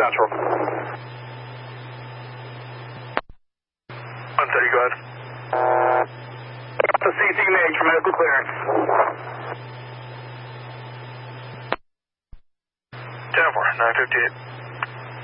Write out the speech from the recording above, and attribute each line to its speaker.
Speaker 1: Central.
Speaker 2: 130, go ahead.
Speaker 1: The CC names for medical clearance.
Speaker 2: 10-4, 958.